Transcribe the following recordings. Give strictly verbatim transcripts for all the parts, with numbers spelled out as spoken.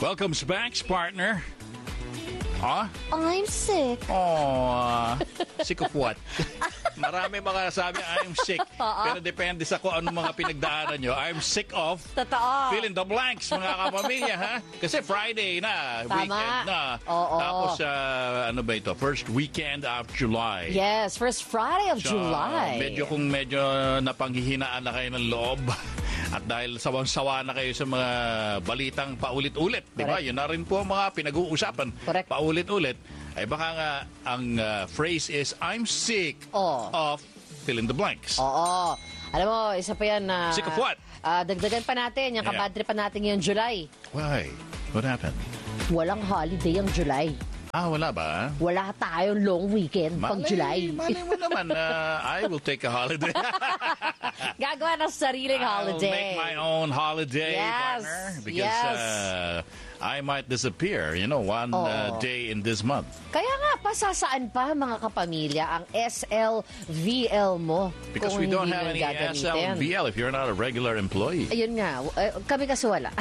Welcome back, partner. Ah? I'm sick. Oh, sick of what? Marami mga sabi, I'm sick. Pero depende sa kung anong mga pinagdaanan nyo. I'm sick of Totoo. fill in the blanks, mga kapamilya, ha? Kasi Friday na, Tama. weekend na. Oo. Tapos, uh, ano ba ito? First weekend of July. Yes, first Friday of So, July. medyo kung medyo napanghihinaan na kayo ng loob at dahil sawang-sawa na kayo sa mga balitang paulit-ulit, di ba? Correct. Yun na rin po ang mga pinag-uusapan. Correct. Paulit-ulit. Ay baka nga ang uh, phrase is, I'm sick Oh. of fill in the blanks. Oo. Alam mo, isa pa yan na... Sick of what? Ah, dagdagan pa natin, yung Yeah. kabadre pa natin ngayong July. Why? What happened? Walang holiday ang July. Ah, wala ba? Wala tayong long weekend pag July. Malay mo naman, uh, I will take a holiday. Gagawa ng sariling holiday. I'll make my own holiday, Yes. partner. Because Yes. uh, I might disappear, you know, one uh, Oo. day in this month. Kaya nga, pasasaan pa mga kapamilya ang S L V L mo? Because kung we don't hindi have mo any S L gagamitin. V L if you're not a regular employee. Ayun nga, eh, kami kasi wala.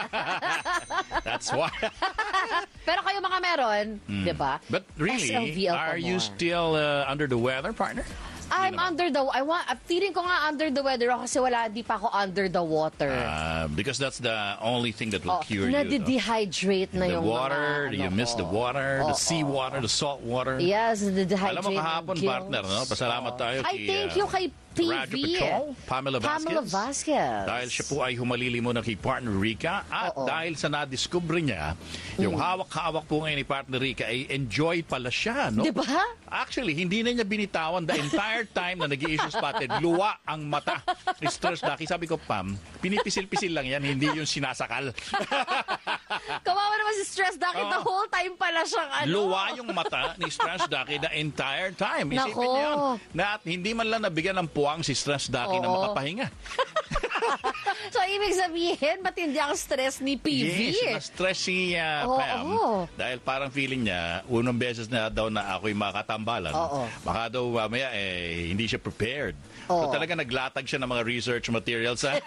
That's why. Pero kayo mga meron, di ba? But really, S L V L are pa you more. still uh, under the weather, partner? I'm Hindi naman. under the... I want, feeling ko nga under the weather ako kasi wala, di pa ako under the water. Uh, because that's the only thing that will Oh, cure you. No? nadi-dehydrate na The yung water, mga... you ano miss the ko. water, the Oo. sea water, the salt water. Yes, nadi-dehydrate. Alam mo kahapon, ng partner, no? gills. Pasalamat tayo Ay, kay, thank uh, you kay T V. Radyo Patrol, Pamela Vasquez. Pamela Vasquez. Dahil siya po ay humalili mo na kay partner Rica at Oo. dahil sa nadiscover niya, yung hawak-hawak po ngayon ni partner Rica ay enjoy pala siya, no? Di ba? Actually, hindi na niya binitawan the entire time na nag-i-issue spotted. Luwa ang mata. Stress daki. Sabi ko, Pam, pinipisil-pisil lang yan, hindi yung sinasakal. Kawawa naman si Stress Ducky. Oo. The whole time pala siyang ano. Luwa yung mata ni Stress Ducky the entire time. Isipin Nako. niyo yun. Na at hindi man lang nabigyan ng puwang si Stress Ducky na Oo. makapahinga. So, ibig sabihin, matindi ang stress ni P V. Yes, na-stress si uh, Oo, Pam. oo. Dahil parang feeling niya, unang beses na daw na ako'y makatambalan. Oo. Baka daw mamaya eh, hindi siya prepared. So Oo. talaga naglatag siya ng mga research materials. Ha?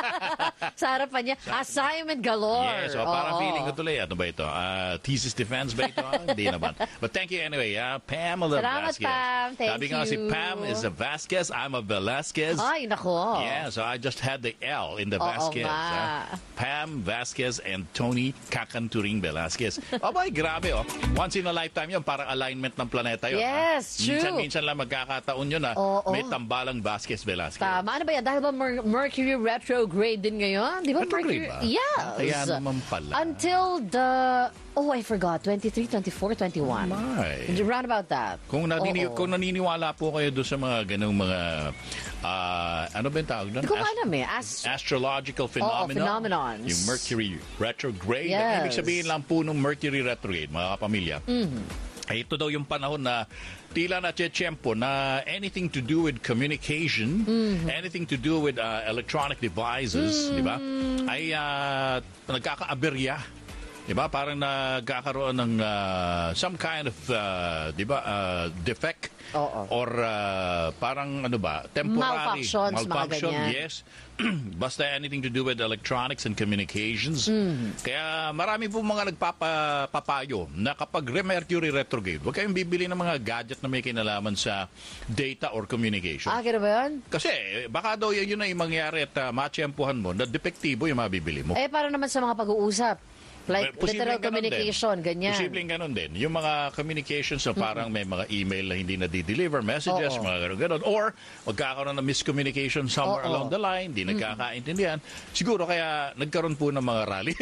Sa harapan niya, assignment galore. Yes, so parang Oo. feeling ko tuloy, ano ba ito? Uh, thesis defense ba ito? Hindi naman. But thank you anyway, uh, Pamela Salamat, Vasquez. Pam. Thank Sabi nga si you. Pam is a Vasquez, I'm a Velasquez. Ay, nako. Yeah, so I just had the L in the Oo Vasquez. nga. ah. Pam Vasquez and Tony Cacanturing Velasquez. Abay, grabe oh. Once in a lifetime yun, parang alignment ng planeta yun. Yes, ah. true. Minsan-minsan lang magkakataon yun na Oo. may tambalang Vasquez Velasquez. Tama. Ano ba yan? Dahil ba Mer- Mercury retrograde din ngayon? Di ba Retrograde Mercury? ba? Yes. Kaya naman pala. Until the... Oh, I forgot. twenty-three, twenty-four, twenty-one. My. Round about that. Kung, nanini- Oo. kung naniniwala po kayo doon sa mga ganung mga ah, ano ba yung tawag doon? Hindi ko Ast- alam eh. As- astrological phenomena. phenomenons. Yung Mercury retrograde. Yes. Ang ibig sabihin lang po ng Mercury retrograde, mga kapamilya. Mm-hmm. Ay, ito daw yung panahon na tila na tiyempo na anything to do with communication, Mm-hmm. anything to do with uh, electronic devices, di ba? Ay uh, nagkakaaberya. Di ba? Parang nagkakaroon ng uh, some kind of, uh, di ba, uh, defect. Oo. Or uh, parang ano ba, temporary. Malfunctions, mga Malfunction, ganyan. yes. Basta anything to do with electronics and communications. Mm. Kaya marami po mga nagpapapayo na kapag Mercury retrograde, huwag kayong bibili ng mga gadget na may kinalaman sa data or communication. Ah, kaya ba yun? Kasi baka daw yun, yun na yung mangyari at uh, matsyempuhan mo na depektibo yung mabibili mo. Eh, para naman sa mga pag-uusap. Like Posibleng literal ganun communication, din. ganyan. Posibleng ganun din. Yung mga communications na parang may mga email na hindi na di-deliver, messages, Oo. mga ganun-ganun. Or magkakaroon ng miscommunication somewhere Oo. along the line, di nagkakaintindihan. Siguro kaya nagkaroon po ng mga rally.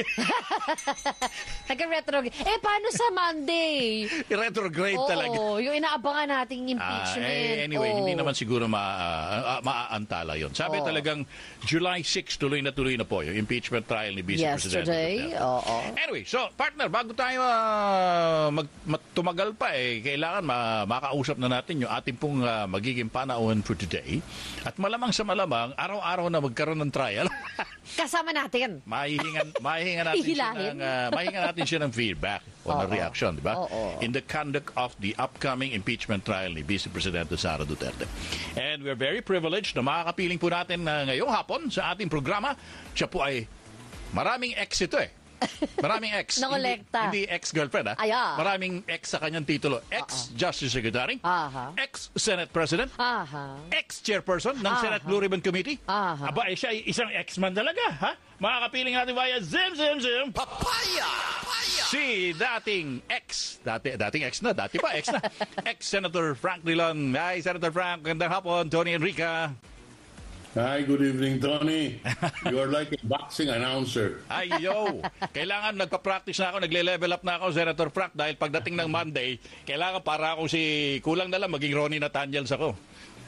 Nagka-retrograde. Eh, paano sa Monday? Retrograde Oo, talaga. yung inaabangan nating Ah, impeachment. eh, anyway, Oo. hindi naman siguro ma, ah, ah, maaantala yun. Sabi Oo. talagang July sixth, tuloy na tuloy na po yung impeachment trial ni Vice President Yesterday, Duterte. oo. Anyway, so partner, bago tayo uh, mag, mat- tumagal pa eh, kailangan ma- makausap na natin yung ating pong uh, magiging panauhan for today. At malamang sa malamang, araw-araw na magkaroon ng trial. Kasama natin. mahihingan, mahihingan natin siya Hihilahin? ng, uh, mahihingan natin siya ng feedback o ng Oo. reaction, di ba? Oo. In the conduct of the upcoming impeachment trial ni Vice Presidente Sara Duterte. And we're very privileged na makakapiling po natin uh, ngayong hapon sa ating programa. Siya po ay maraming exito eh. Maraming ex. Nangolekta. Hindi, hindi ex-girlfriend, ha? Ay, ah. Maraming ex sa kanyang titulo. Ex-Justice Secretary, Aha. ex-Senate President, Aha. ex-chairperson ng Aha. Senate Blue Ribbon Committee. Aha. Aba, eh, siya ay isang ex-man talaga, ha? Makakapiling natin via Zim Zim Zim. Papaya! Si dating ex, dati, dating ex na, dati pa ex na, ex-Senator Frank Drilon. Hi, Senator Frank. Magandang hapon. Tony Enrica. Hi, good evening, Tony. You are like a boxing announcer. Ay, yo. Kailangan nagpa-practice na ako, nagle-level up na ako, Senator Frank, dahil pagdating ng Monday, kailangan para ako si, kulang na lang, maging Ronnie Nathaniels ako.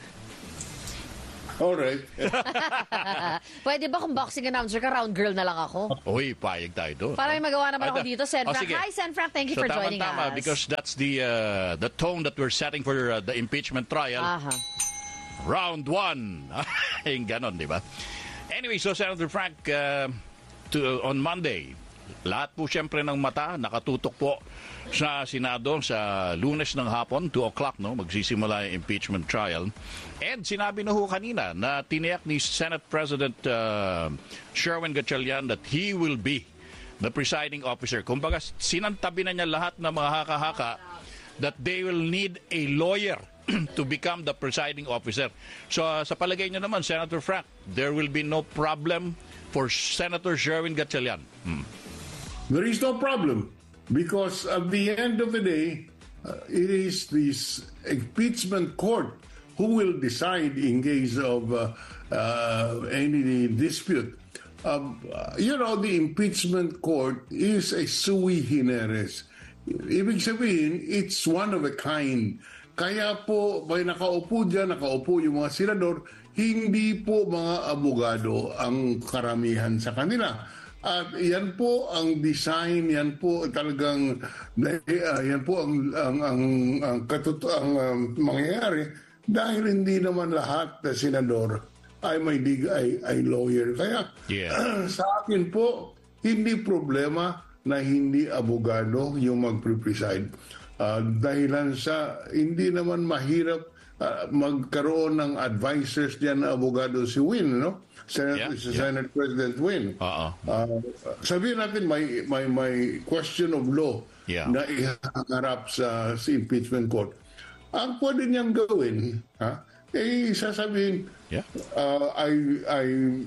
All right. Pwede ba kung boxing announcer ka, round girl na lang ako? Uy, payag tayo doon. Para may magawa naman ako Ay, dito, Sen oh, Frank. sige. Hi, Sen Frank. Thank you So, for joining tama-tama, us. because that's the uh, the tone that we're setting for uh, the impeachment trial. Aha. Round one. Yung ganon, di ba? Anyway, so Senator Frank, uh, to, on Monday, lahat po siyempre ng mata nakatutok po sa Senado sa Lunes ng hapon, two o'clock, no? Magsisimula yung impeachment trial. And sinabi na ho kanina na tiniyak ni Senate President uh, Sherwin Gatchalian that he will be the presiding officer. Kumbaga, sinantabi na niya lahat ng mga haka-haka that they will need a lawyer to become the presiding officer. So uh, sa palagay niyo naman, Senator Frank, there will be no problem for Senator Sherwin Gatchalian. Hmm. There is no problem because at the end of the day, uh, it is this impeachment court who will decide in case of uh, uh, any dispute. Um, uh, you know, the impeachment court is a sui generis. Ibig sabihin, it's one of a kind. Kaya po, may nakaupo dyan, nakaupo yung mga senador, hindi po mga abogado ang karamihan sa kanila. At yan po ang design, yan po talagang, uh, yan po ang, ang, ang, ang, katuto, ang um, mangyayari dahil hindi naman lahat na senador ay may dig ay, ay lawyer. Kaya Yeah. sa akin po, hindi problema na hindi abogado yung mag-preside. Uh, dahilan sa hindi naman mahirap uh, magkaroon ng advisors diyan na abogado si Win, no? Senate, Yeah, si yeah. Senate President Win. Oo. Uh, sabihin natin may may may question of law Yeah. na iharap sa, sa impeachment court. Ang pwede niyang gawin, ha? Eh sasabihin, Yeah. uh, I I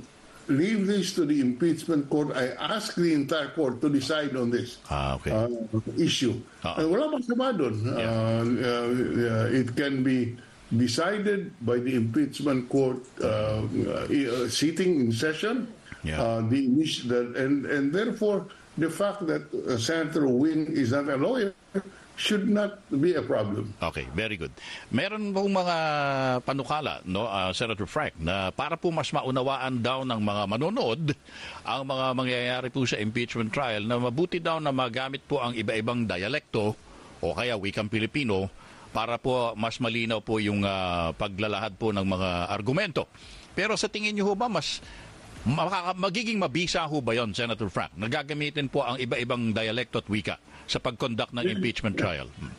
leave this to the impeachment court. I ask the entire court to decide on this Ah, okay. uh, issue. Ah. Uh, wala masama doon. Uh, Yeah. uh, uh, it can be decided by the impeachment court uh, uh, sitting in session. Yeah. Uh, the, the and and therefore the fact that uh, Senator Win is not a lawyer should not be a problem. Okay, very good. Meron pong mga panukala, no, uh, Senator Frank, na para po mas maunawaan daw ng mga manonood ang mga mangyayari po sa impeachment trial, na mabuti daw na magamit po ang iba-ibang dialekto o kaya wikang Pilipino para po mas malinaw po yung uh, paglalahad po ng mga argumento. Pero sa tingin niyo ho ba mas makaka- magiging mabisa ho ba yon, Senator Frank? Nagagamitin po ang iba-ibang dialekto at wika sa pag-conduct ng impeachment trial. Hmm.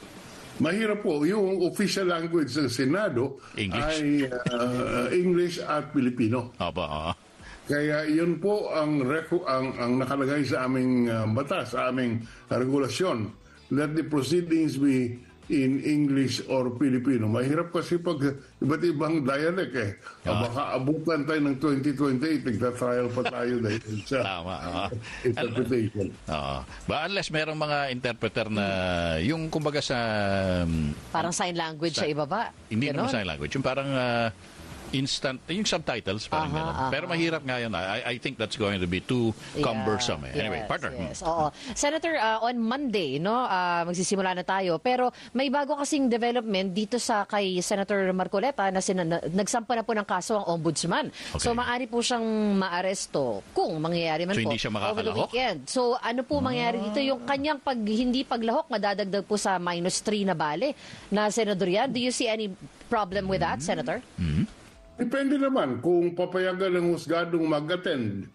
Mahirap po. Yung official language ng Senado English. ay uh, English at Filipino. Aba, ah. Kaya yun po ang, reco- ang, ang nakalagay sa aming uh, batas, sa aming regulasyon, that the proceedings be in English or Filipino. Mahirap kasi pag iba't ibang dialect eh. Ah. Baka abutan tayo ng twenty twenty-eight, nagta-trial pa tayo dahil sa Tama. ah. interpretation. Oo. Ba unless merong mga interpreter na yung kumbaga sa um, Parang sign language sa ibaba. hindi Ganon. naman sign language, yung parang uh, instant, yung subtitles parang Aha, ganun. aha. Pero mahirap nga yun. I, I think that's going to be too Yeah. cumbersome. Eh. Anyway, Yes, partner. Yes. Oo. Senator, uh, on Monday, no, uh, magsisimula na tayo. Pero may bago kasing development dito sa kay Senator Marcoleta na, sina, na nagsampa na po ng kaso ang ombudsman. Okay. So maaari po siyang maaresto kung mangyayari man So, po hindi siya over the makakalahok? weekend. So ano po mangyayari dito? Yung kanyang pag hindi paglahok, madadagdag po sa minus three na bale na senador yan. Do you see any problem with that, Senator? Depende naman kung papayagan ng husgadong mag-attend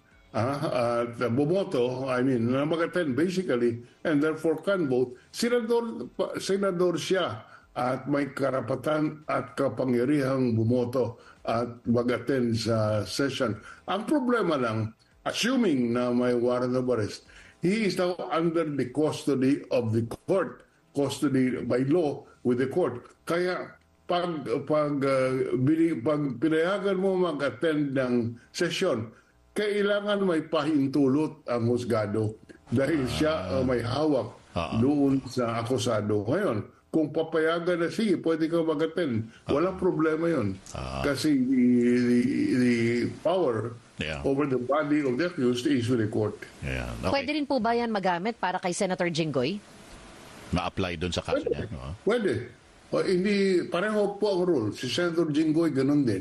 ah, at uh, bumoto, I mean, na mag-attend basically, and therefore can vote. Senador, pa- senador siya at may karapatan at kapangyarihang bumoto at mag-attend sa session. Ang problema lang, assuming na may warrant of arrest, he is now under the custody of the court, custody by law with the court. Kaya pag pag uh, bini, pag pinayagan mo mag-attend ng session, kailangan may pahintulot ang husgado dahil siya uh, may hawak Uh-huh. doon sa akusado. Ngayon, kung papayagan na, sige, pwede ka mag-attend. Walang problema yun. Uh-huh. Kasi the, the, the power Yeah. over the body of the accused is with the court. Yeah. Okay. Pwede rin po ba yan magamit para kay Senator Jinggoy? Ma-apply doon sa kaso Pwede. niya. No? Pwede. O, hindi, pareho po ang rule. Si Senator Jinggoy, ganun din.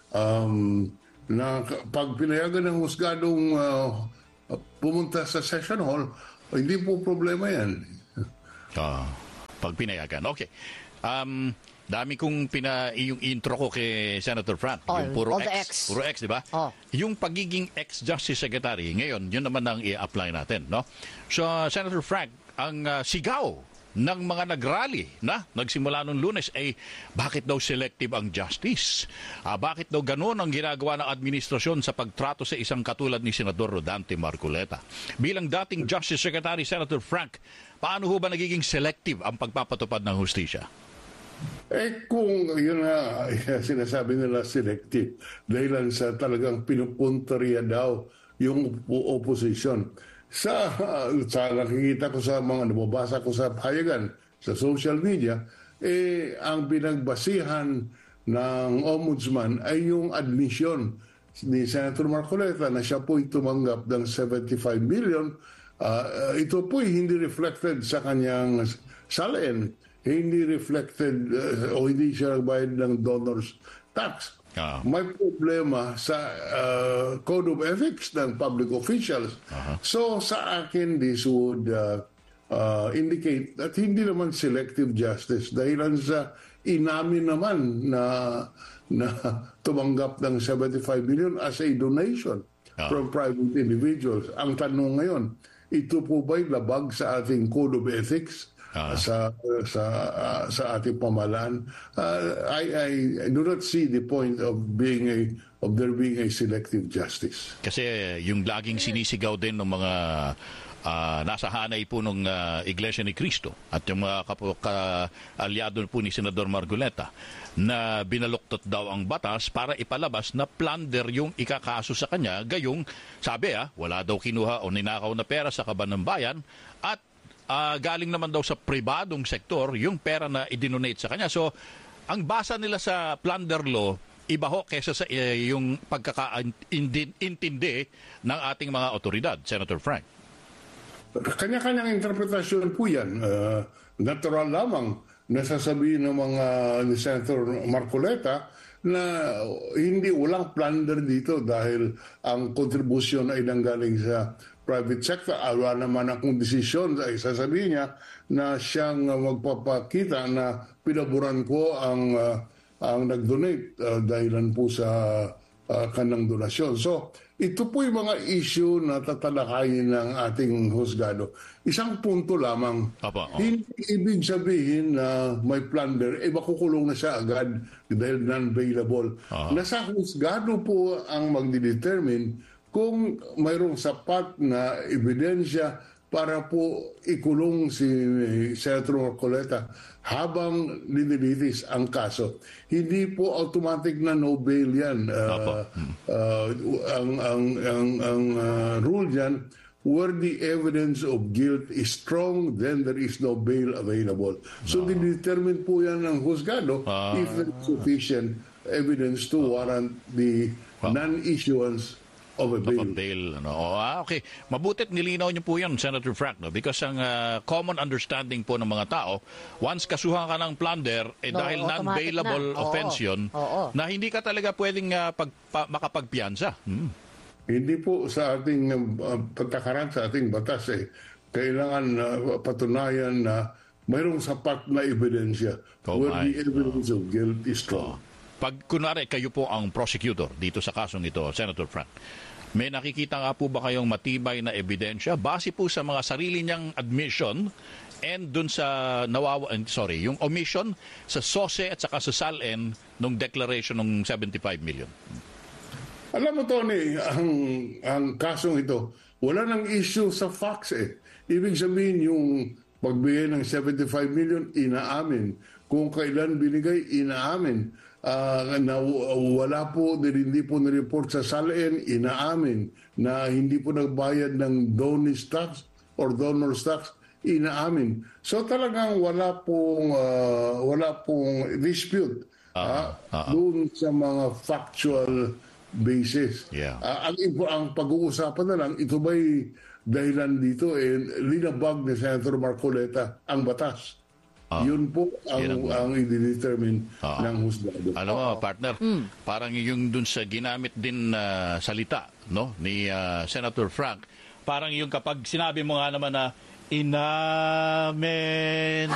Um, na pag pinayagan ng husgadong uh, pumunta sa session hall, hindi po problema yan. Ah, pag pinayagan. Okay. Um, dami kong pina yung intro ko kay Senator Frank. Oh, yung puro all the ex. ex. Puro ex, di ba? Oh. Yung pagiging ex-justice secretary, ngayon, yun naman ang i-apply natin, no? So, Senator Frank, ang uh, sigaw ng mga nagrally na nagsimula noong Lunes ay bakit daw selective ang justice? Ah, bakit daw ganoon ang ginagawa ng administrasyon sa pagtrato sa isang katulad ni Senador Rodante Marcoleta? Bilang dating Justice Secretary Senator Frank, paano ho ba nagiging selective ang pagpapatupad ng hustisya? Eh kung yun na sinasabi nila selective, dahilan sa talagang pinupuntarya daw yung opposition. Sa, sa nakikita ko sa mga nababasa ko sa payagan, sa social media, eh, ang pinagbasihan ng ombudsman ay yung admission ni Senator Marcoleta na siya po'y tumanggap ng seventy-five million. Uh, ito po'y hindi reflected sa kanyang salain, hindi reflected uh, o hindi siya nagbayad ng donor's tax. Ah. May problema sa uh, Code of Ethics ng public officials. Uh-huh. So sa akin, this would uh, uh, indicate that hindi naman selective justice dahilan sa inamin naman na, na tumanggap ng seventy-five million as a donation uh-huh. from private individuals. Ang tanong ngayon, ito po ba'y labag sa ating Code of Ethics? Uh, sa sa uh, sa ating pamahalaan, uh, I, I I do not see the point of being a of there being a selective justice. Kasi yung laging sinisigaw din ng mga uh, nasa hanay po ng uh, Iglesia ni Cristo at yung mga ka-alyado po ni Senador Marcoleta na binaluktot daw ang batas para ipalabas na plunder yung ikakaso sa kanya, gayong sabi ah, wala daw kinuha o ninakaw na pera sa kaban ng bayan at Uh, galing naman daw sa pribadong sektor yung pera na i-donate sa kanya. So, ang basa nila sa plunder law, iba ho kesa sa uh, yung pagkakaintindi ng ating mga otoridad, Senator Frank. Kanya-kanyang interpretasyon po yan. Uh, natural lamang nasasabihin ng mga ni Senator Marcoleta na hindi walang plunder dito dahil ang kontribusyon ay nanggaling sa private sector. Wala naman akong desisyon, ay sasabihin niya na siyang magpapakita na pinaboran ko ang uh, ang nag-donate uh, dahilan po sa uh, kanang donasyon. So, ito po yung mga issue na tatalakayin ng ating husgado. Isang punto lamang, Apa, oh. hindi ibig sabihin na may plunder, eh makukulong na siya agad dahil non-bailable. Uh-huh. Nasa husgado po ang magdidetermine kung mayroong sapat na ebidensya para po ikulong si Senator Marcoleta habang nililitis ang kaso. Hindi po automatic na no bail yan. Uh, uh, ang ang, ang, ang uh, rule yan, where the evidence of guilt is strong, then there is no bail available. So, no. Didetermine po yan ng husgado uh, if there is sufficient evidence to warrant the uh, non-issuance of a bail. Of a bail ano. Oh, ah, okay. Mabutit nilinaw niyo po yan, Senator Frank. No? Because ang uh, common understanding po ng mga tao, once kasuhan ka ng plunder, eh, no, dahil non-bailable na. offense Oo. yun, Oo. na hindi ka talaga pwedeng uh, pag, pa, makapagpiyansa. Hmm. Hindi po sa ating uh, patakaran, sa ating batas, eh, kailangan uh, patunayan na mayroong sapat na ebidensya Oh where my. the evidence oh. of guilt is strong. Oh. Pag kunwari kayo po ang prosecutor dito sa kasong ito, Senator Frank, may nakikita nga po ba kayong matibay na ebidensya base po sa mga sarili niyang admission and dun sa nawawa, sorry, yung omission sa S O S E at saka sa S A L N nung declaration ng seventy-five million? Alam mo, Tony, ang, ang kasong ito, wala nang issue sa facts eh. Ibig sabihin yung pagbigay ng seventy-five million, inaamin. Kung kailan binigay, inaamin. Uh, na wala po, hindi po na-report sa Salin, inaamin. Na hindi po nagbayad ng donors tax or donors tax, inaamin. So talagang wala pong, uh, wala pong dispute uh, uh, doon sa mga factual basis. Yeah. Uh, ang, ang pag-uusapan na lang, ito ba'y dahilan dito, eh, linabag ni Senator Marcoleta ang batas. Uh, Yun po ang, ang, ang i-determine uh, ng husgado. Alam mo, partner, mm. parang yung dun sa ginamit din uh, salita no ni uh, Senator Frank, parang yung kapag sinabi mo nga naman na inamen.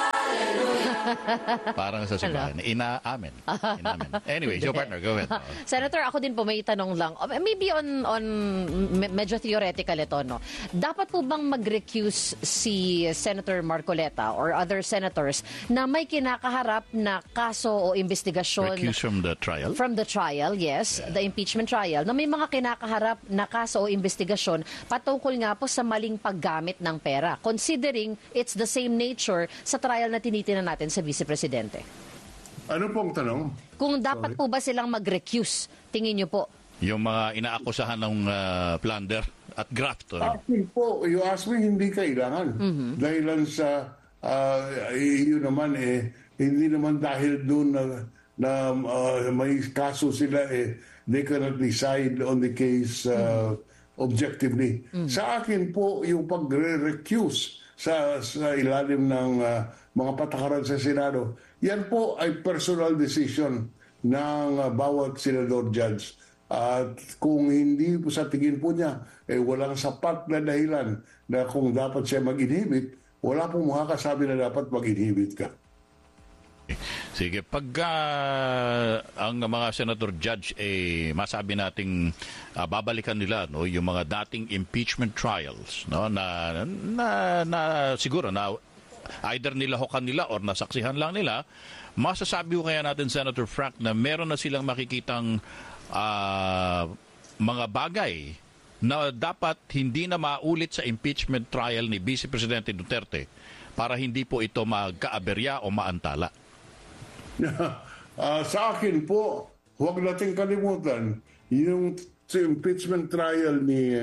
Parang sa simbahan. Ina-amen. Ina-amen. Anyway, so partner, go ahead. Senator, ako din po may tanong lang. Maybe on on medyo theoretical ito, no? Dapat po bang mag-recuse si Senator Marcoleta or other senators na may kinakaharap na kaso o investigasyon? Recuse from the trial? From the trial, yes. Yeah. The impeachment trial. Na may mga kinakaharap na kaso o investigasyon patungkol nga po sa maling paggamit ng pera. Considering it's the same nature sa trial na tinitingnan natin sa Vice Presidente. Ano pong tanong? Kung dapat Sorry. po ba silang mag-recuse, tingin niyo po? Yung mga inaakusahan ng uh, plunder at graft. Or... Actually po, you ask me, hindi kailangan. Mm-hmm. Dahilan sa, uh, yun naman eh, hindi naman dahil doon na, na uh, may kaso sila eh, they cannot decide on the case uh, mm-hmm. objectively. Mm-hmm. Sa akin po, yung pag-recuse sa, sa ilalim ng uh, mga patakaran sa Senado, yan po ay personal decision ng uh, bawat senador judge. At uh, kung hindi po sa tingin po niya, eh, walang sapat na dahilan na kung dapat siya mag-inhibit, wala pong makakasabi na dapat mag-inhibit ka. Sige, pag uh, ang mga senator judge eh masabi nating uh, babalikan nila no yung mga dating impeachment trials no na na, na siguro na either nilahokan nila or nasaksihan lang nila, masasabi ko kaya natin, Senator Frank, na meron na silang makikitang uh, mga bagay na dapat hindi na maulit sa impeachment trial ni Vice Presidente Duterte para hindi po ito magkaaberya o maantala. uh, sa akin po, huwag nating kalimutan yung impeachment trial ni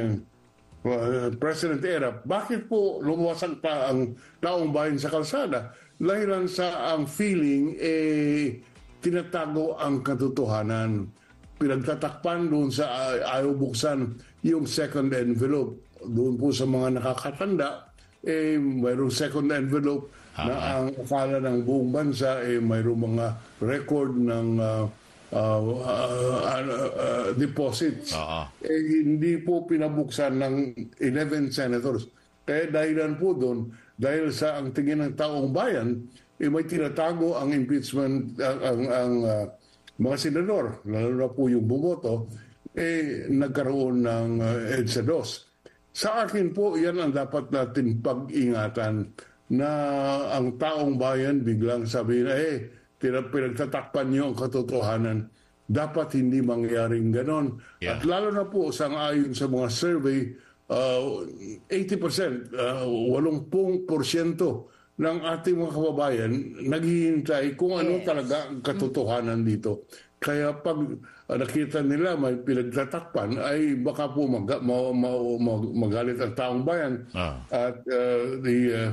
uh, President Erap. Bakit po lumawasan pa ang taong bayan sa kalsada? Lahiran sa ang feeling, eh, tinatago ang katotohanan. Pinagtatakpan doon sa uh, ayaw buksan yung second envelope. Doon po sa mga nakakatanda, eh, mayroong second envelope na ang akala ng buong bansa ay eh, mayroong mga record ng uh, uh, uh, uh, uh, deposits. Uh-huh. Eh, hindi po pinabuksan ng eleven senators. Kaya dahilan po doon, dahil sa ang tingin ng taong bayan, eh, may tinatago ang impeachment, ang, ang, ang uh, mga senador, lalo na po yung bumoto, eh, nagkaroon ng uh, EDSA dos. Sa akin po, yan ang dapat natin pag-ingatan, na ang taong bayan biglang sabihin, eh, pinagtatakpan niyo ang katotohanan. Dapat hindi mangyaring ganon. Yeah. At lalo na po, sang-ayon sa mga survey, uh, eighty percent, uh, eighty percent ng ating mga kababayan naghihintay kung ano yes. talaga ang katotohanan dito. Kaya pag uh, nakita nila may pinagtatakpan, ay baka po mag, mag, mag, magalit ang taong bayan. Ah. At uh, the... Uh,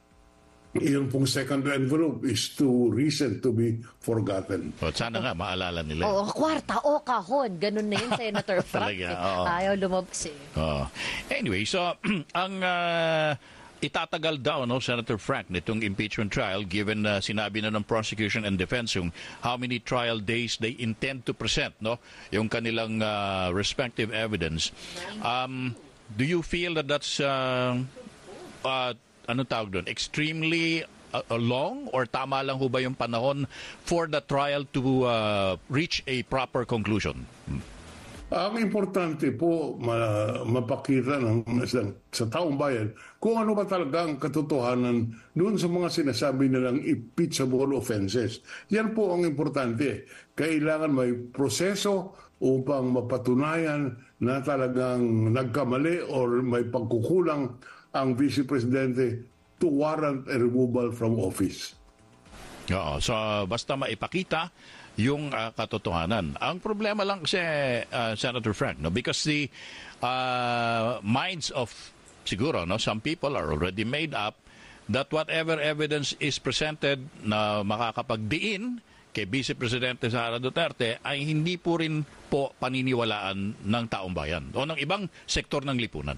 yung pong second envelope is too recent to be forgotten. O, sana nga maalala nila. Oo, kwarta o kahon. Ganun na yun, Senator Frank. Talaga, oo. Ayaw lumabas eh. Oo. Anyway, so ang uh, itatagal daw, no, Senator Frank, nitong impeachment trial, given na uh, sinabi na ng prosecution and defense yung how many trial days they intend to present, no, yung kanilang uh, respective evidence. Um, do you feel that that's... Uh, uh, ano tawag doon, extremely uh, long or tama lang ho ba yung panahon for the trial to uh, reach a proper conclusion? Hmm. Ang importante po ma- mapakita ng, sa, sa taong bayan kung ano ba talaga ang katotohanan doon sa mga sinasabi nilang impeachable offenses. Yan po ang importante. Kailangan may proseso upang mapatunayan na talagang nagkamali or may pagkukulang ang Vice Presidente to warrant a removal from office. Oo, so basta maipakita yung uh, katotohanan. Ang problema lang kasi uh, Senator Frank, no, because the uh, minds of siguro no some people are already made up that whatever evidence is presented na makakapagdiin kay Vice Presidente Sara Duterte ay hindi po rin po paniniwalaan ng taong bayan o ng ibang sektor ng lipunan.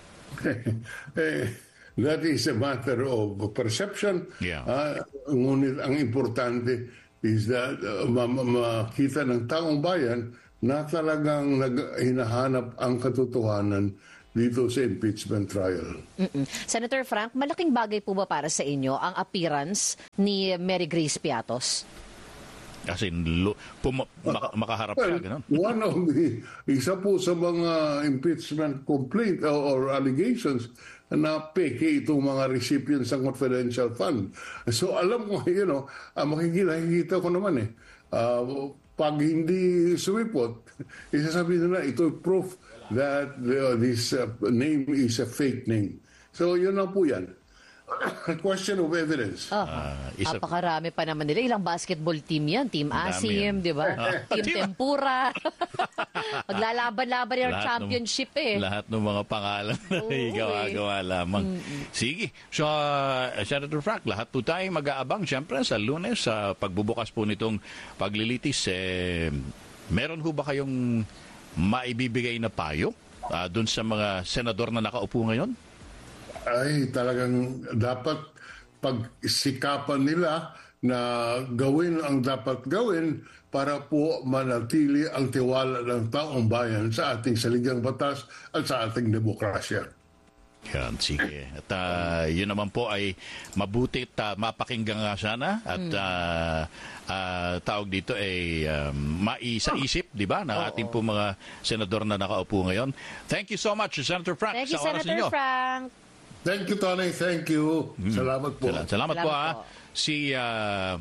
eh, that is a matter of perception. Yeah. Uh, ngunit ang importante is that uh, ma- ma- makita ng taong bayan na talagang nag- hinahanap ang katotohanan dito sa impeachment trial. Mm-mm. Senator Frank, malaking bagay po ba para sa inyo ang appearance ni Mary Grace Piatos? Kasi lo, pum- mak- makaharap Well, siya, gano'n. one of the, isa po sa mga impeachment complaint or, or allegations na peke itong mga recipients ng confidential fund. So alam mo, you know, uh, makikita ko naman eh, uh, pag hindi sumipot, isasabi nila ito proof that uh, this uh, name is a fake name. So yun na po yan. A question of evidence. Oh, Ah, isa- napakarami pa naman nila. Ilang basketball team yan. Team Ang dami Asim, yan. di ba? Team Tempura. Maglalaban-laban yung Lahat championship ng, eh. Lahat ng mga pangalan na Oo, eh. gawa-gawa lamang. Sige. So, uh, Senator Frank, lahat po tayo mag-aabang siyempre sa Lunes sa pagbubukas po nitong paglilitis. Eh, meron ho ba kayong maibibigay na payo uh, dun sa mga senador na nakaupo ngayon? Ay, talagang dapat pagsikapan nila na gawin ang dapat gawin para po manatili ang tiwala ng taong bayan sa ating saligang batas at sa ating demokrasya. Yan, sige. At uh, yun naman po ay mabuti at uh, mapakinggan nga sana at uh, uh, tawag dito ay um, maisa-isip, di ba, na ating po mga senador na nakaupo ngayon. Thank you so much, Senator Frank, Thank you, sa oras ninyo. Senator Frank. Thank you, Tony. Thank you. Salamat po. Salamat, salamat po, Salamat ha. po. Si uh,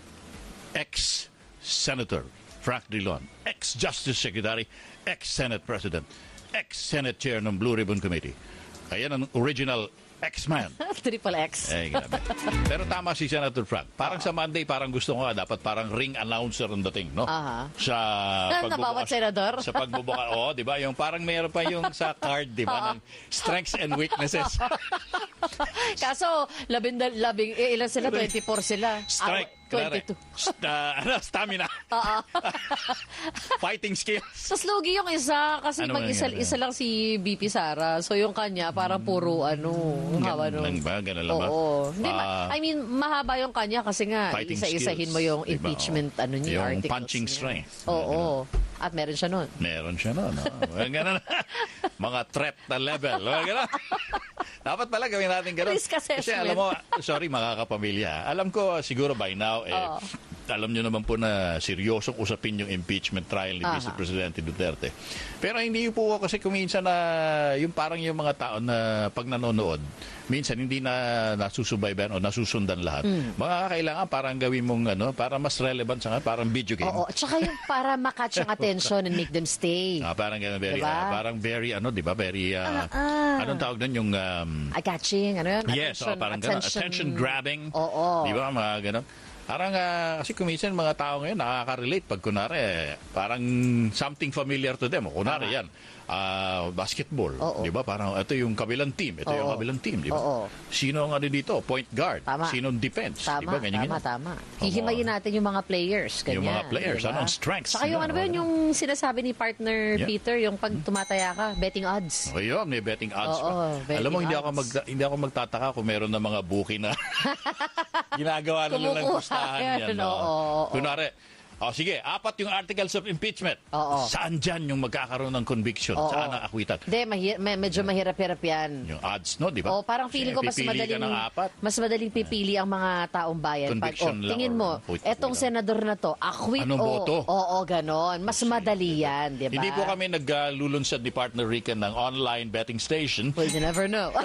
ex-Senator Frank Drilon, ex-Justice Secretary, ex-Senate President, ex-Senate Chair ng Blue Ribbon Committee. Ayan ang original X-Man. Triple X. Eh, grabe. Pero tama si Senator Frank. Parang sa Monday, parang gusto ko nga, dapat parang ring announcer ang dating, no? Aha. Sa Na- na bawat senador? Sa pagbubukas. Oo, di ba? Yung parang mayroon pa yung sa card, di ba? Ng strengths and weaknesses. Kaso, labing, labing, eh, ilan sila? twenty-four sila. Strike. Ah, twenty-two. St- uh, ano, stamina. Oo. Fighting skills. Tapos lugi yung isa kasi Ano mag-isa nangyari? isa lang si B P Sara. So yung kanya parang puro ano, hawa Ganun no. lang ba? Ganun lang ba? Oo. Hindi, Ah, ma- I mean, mahaba yung kanya kasi nga Fighting isa-isahin skills, mo yung diba? impeachment Oo. ano niya, Yung articles punching niya. strength. Oo. At meron siya nun. Meron siya no. no? Ganun. Mga threat na level. Mga ganun. Dapat pala gawin natin ganun. Risk assessment. Kasi alam mo, sorry mga kapamilya, alam ko siguro by now, eh, Oo. alam nyo naman po na seryosong usapin yung impeachment trial ni Aha. Vice Presidente Duterte. Pero hindi po kasi kuminsan na yung parang yung mga tao na pag nanonood, minsan hindi na nasusubaybayan o nasusundan lahat. Mm. Mga kailangan parang gawin mong ano, para mas relevant sa parang video game. Oo. At saka yung para makatch ang attention and make them stay. Ah, parang ganun, very, Diba? ah, parang very, ano, di ba? Very, ah, Ah, ah. anong tawag doon? Yung, um, Eye-catching, ano yun? yes, oh, parang ganun. Attention grabbing. Oo. Di ba? Mga ganun. Parang, ah, kasi kuminsan mga tao ngayon nakaka-relate pag kunwari, eh, parang something familiar to them. O, kunwari yan, ah, basketball. Oo. Di ba? Parang, ito yung kabilang team. Ito yung Oo. kabilang team. Di ba? Oo. Sino ang ano dito? Point guard. Tama. Sino ang defense? Di Tama, ba? Ganyan, tama, ganyan. tama. Hihimayin natin yung mga players. Ganyan, Yung mga players, diba? ano, ang strengths Saka yung nila, ano ba yun, ano? yung sinasabi ni partner Yeah. Peter, yung pag tumataya ka, betting odds. O yun, may betting odds Oo, pa. betting Alam mo, hindi ako, odds. mag, hindi ako magtataka kung meron na mga bookie na ginagawa na lang ng Kumukuha pustahan yan, yan. oo, oo. oo. Kunwari, oh, sige, apat yung articles of impeachment. Oo. Saan dyan yung magkakaroon ng conviction? Oo. Saan ang akwitan? Hindi, mahi- me- medyo mahirap-hirap yan. Yung odds, no? Di ba? O parang feeling ko mas Pipili ka madaling ng apat. mas madaling pipili ang mga taong bayan pag Conviction oh, lang tingin or mo vote etong lang. senador na to acquit Anong o boto? oo ganon mas madali yan di ba Hindi po kami naglulunsad ni Partner Rican ng online betting station. well you never know.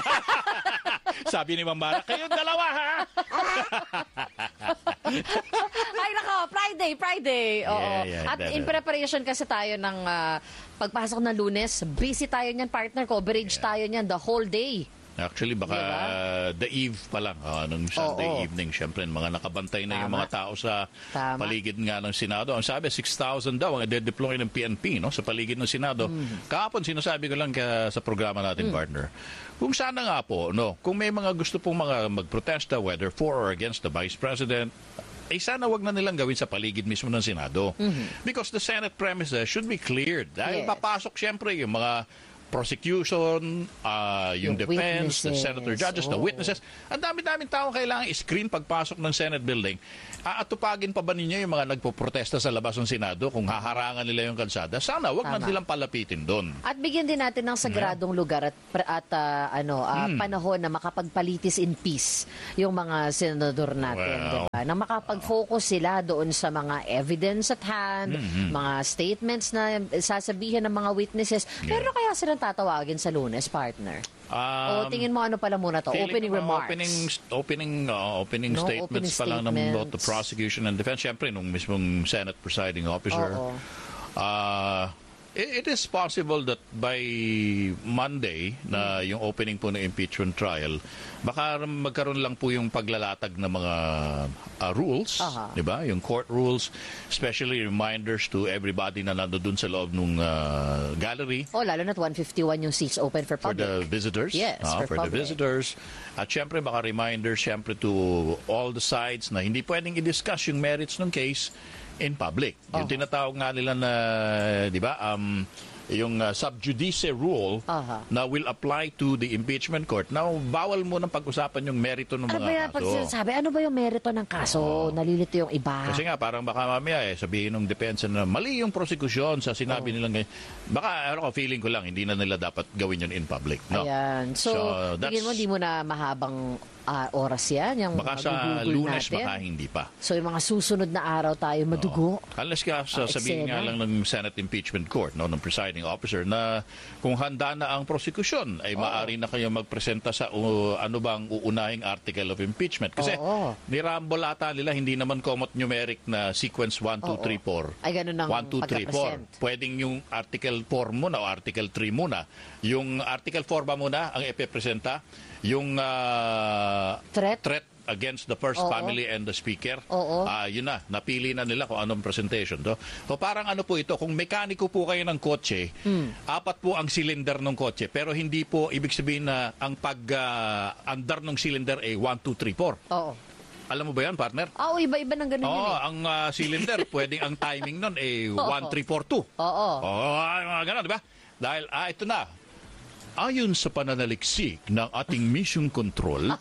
Sabi ni Ma'am Mara, kayong dalawa ha? Ay nako Friday Friday, Friday. Oo. Yeah, yeah, At that- in preparation kasi tayo ng ah, pagpasok ng Lunes, busy tayo niyan, partner. Coverage tayo niyan the whole day. Actually, baka Diba? the eve pa lang, ah, nung Sunday Oo. evening, syempre, mga nakabantay na yung Tama. mga tao sa Tama. paligid nga ng Senado. Ang sabi, six thousand daw ang i-deploy ng P N P no, sa paligid ng Senado. Mm. Kahapon, sinasabi ko lang ka, sa programa natin, partner, kung sana nga po, no, kung may mga gusto pong mga magprotesta, whether for or against the Vice President, eh sana wag na nilang gawin sa paligid mismo ng Senado. Because the Senate premises should be cleared. Dahil Yes. papasok syempre yung mga prosecution, ah, yung, Yung defense, the witnesses. senator judges, the Oo. witnesses. Ang dami-daming tao kailangan i-screen pagpasok ng Senate building. Aatupagin pa ba ninyo yung mga nagpo-protesta sa labas ng Senado kung haharangan nila yung kalsada? Sana wag na Tama. nilang palapitin doon. At bigyan din natin ng sagradong lugar at at ah, ano ah, Hmm. panahon na makapagpalitis in peace yung mga senador natin, Well. di ba? Na makapag-focus sila doon sa mga evidence at hand, Hmm, mga statements na sasabihin ng mga witnesses. Pero kaya silang tatawagin sa Lunes, partner? Um, o tingin mo ano pala muna to? Feeling Opening ko, remarks. Opening, opening, uh, opening No, statements opening pa lang ng both the statements. prosecution and defense. Siyempre, nung mismong Senate presiding officer. Oo. Uh, it, it is possible that by Monday, na yung opening po ng impeachment trial, baka magkaroon lang po yung paglalatag ng mga uh, rules, Aha. di ba? Yung court rules, especially reminders to everybody na nandoon sa loob ng uh, gallery. Oh, lalo na't one fifty-one yung seats open for For public. the visitors. Yes, ah, for for the public. visitors. At syempre, baka reminders syempre to all the sides na hindi pwedeng i-discuss yung merits ng case in public. Yung Aha. tinatawag nga nila na, di ba, um, yung uh, sub judice rule Aha. na will apply to the impeachment court. Now, bawal mo nang pag-usapan yung merito ng Ano mga ba yan? Pag kaso. sinasabi, ano ba yung merito ng kaso? Nalilito yung iba. Kasi nga, parang baka mamaya eh, sabihin ng depensa na mali yung prosecution sa sinabi nilang ganyan. Baka, ano ko, feeling ko lang, hindi na nila dapat gawin yun in public. No? Ayan. So, So, tingin mo, that's- di mo na mahabang ah, oras yan? Yung Baka sa magugugol Lunes, natin? baka hindi pa. So, yung mga susunod na araw tayo madugo? Unless ka Ah, sasabihin nga eksena. lang ng Senate Impeachment Court, no, ng presiding officer, na kung handa na ang prosecution, ay maaari na kayo magpresenta sa uh, ano bang uunahing article of impeachment. Kasi Oo. nirambol ata nila, hindi naman common numeric na sequence one, two, Oo. three, four. Ay, ganun ang one, two, three, four. pagka-present. Pwedeng yung article four muna o article three muna. Yung article four ba muna ang ipipresenta? Yung ah, Threat? threat against the first Oo. family and the speaker. Oo. Ah, yun na, napili na nila kung anong presentation to. So parang ano po ito, kung mekaniko po kayo ng kotse, Hmm. apat po ang cylinder ng kotse, pero hindi po ibig sabihin na ang pag-andar ng cylinder ay one, two, three, four. Oo. Alam mo ba yan, partner? Ah, oh, iba-iba ng ganun Oo, yun eh. ang ah, cylinder, pwedeng ang timing nun ay one, three, four, two. Oo. Oo, ay, mga ganun, di ba? Dahil, ah, ito na. Ayon sa pananaliksik ng ating mission control,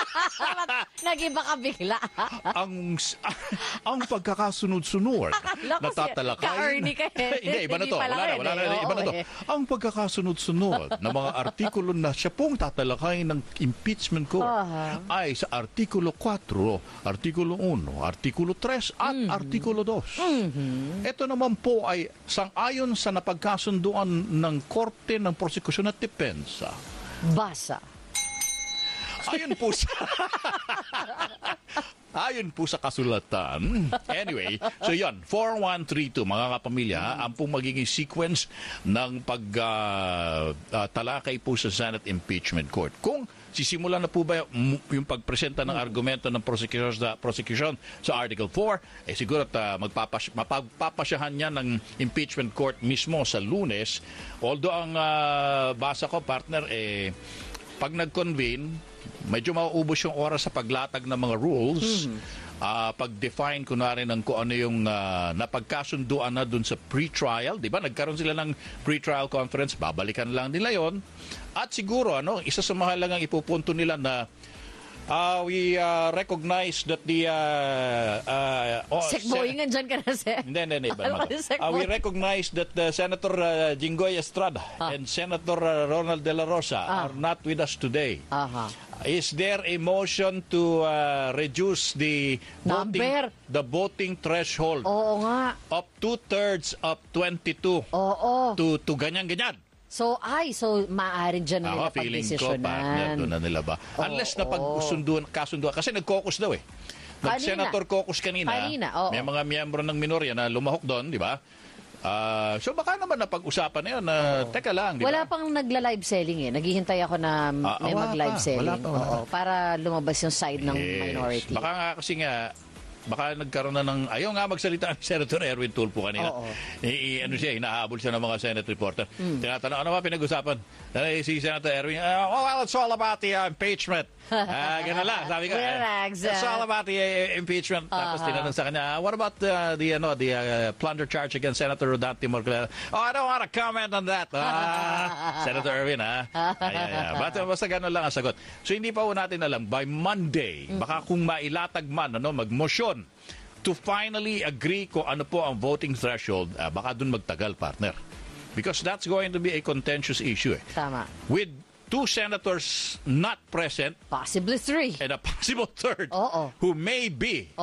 Nag-iba ka bigla. ang ang pagkakasunod-sunod Akala ko na si- tatalakay. ka-Ernie ka eh. Hindi, iba na Hindi to. pala Wala na, yun wala na, eh. iba na Oo to. eh. Ang pagkakasunod-sunod na mga artikulo na siya pong tatalakay ng impeachment court Aha. ay sa artikulo four, artikulo one, artikulo three at Mm-hmm. artikulo two. Ito naman po ay sang-ayon sa napagkasunduan ng Korte ng Prosekusyon at Depensa. Basa. Ayon po sa Ayon po sa kasulatan. Anyway, so yon, four one three two mga kapamilya, ang pong magiging sequence ng pagtalakay po sa Senate Impeachment Court. Kung sisimulan na po ba yung, yung pagpresenta ng argumento ng prosecution sa, prosecution sa Article four, eh siguro at uh, magpapas, mapagpapasyahan niya ng impeachment court mismo sa Lunes. Although ang uh, basa ko, partner, eh, pag nag-convene, medyo mauubos yung oras sa paglatag ng mga rules, ah, pag-define kunwari ng kung ano yung ah, napagkasunduan na dun sa pre-trial, di ba? Nagkaroon sila ng pre-trial conference, babalikan lang nila yon. At siguro, ano, isa sa mahalagang ipupunto nila na ah, we ah, recognize that the uh, uh, oh, Sekboyingan dyan ka na, Sek. hindi, hindi, hindi. Iba Alam naman ko, to. Sek Uh, we Boy. recognize that uh, Senator uh, Jinggoy Estrada Ah. and Senator uh, Ronald De La Rosa Ah. are not with us today. Aha. Is there a motion to uh, reduce the voting, Number. the voting threshold Oo nga. of two-thirds of twenty-two Oo. to, to ganyan-ganyan? So, ay, so maaaring dyan na Ako, nila feeling ko, partner, pagdesisyonan. doon na nila ba? Oo. Unless na pag-sunduan, kasunduan, kasi nag-caucus daw eh. Nag-Senator caucus kanina. Kanina, oo. May mga miyembro ng minorya na lumahok doon, di ba? Ah, so baka naman napag-usapan na yun na, teka lang, di ba? Wala pang nagla-live selling eh. Naghihintay ako na Ah, may wala mag-live pa, selling. wala pa, wala Oo, para lumabas yung side ng Yes. minority. Baka nga kasi nga, baka nagkaroon na ng, ayaw nga magsalita ni Senator Erwin Tulfo kanina. Oo. I, i- ano siya, inahabol siya ng mga Senate reporter. Hmm. Tinatanong, ano ba pinag-usapan? Eh, si Senator Erwin, uh, oh, well, it's all about the uh, impeachment. Ah, ganun lang, sabi ko. eh, Relax, It's ah. all about the uh, impeachment. Tapos tinanong sa kanya, "Ah, what about uh, the, ano, the uh, plunder charge against Senator Rodante Marcoleta? Oh, I don't want to comment on that. Ah, Senator Erwin, ha? Ayan, ayan. Basta, basta ganun lang ang sagot. So, hindi pa po natin alam, by Monday, baka kung mailatag man, ano, mag-motion to finally agree kung ano po ang voting threshold, ah, baka dun magtagal, partner. Because that's going to be a contentious issue. Eh. Tama. With two senators not present Possibly three. and a possible third Oo. who may be